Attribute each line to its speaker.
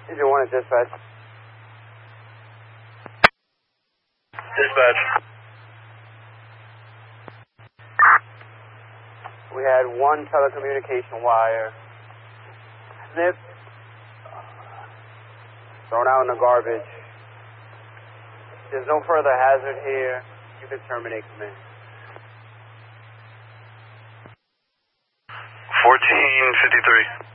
Speaker 1: Engine 1 at dispatch.
Speaker 2: Dispatch.
Speaker 1: We had one telecommunication wire snipped, thrown out in the garbage. There's no further hazard here. You can terminate command.
Speaker 2: 1453.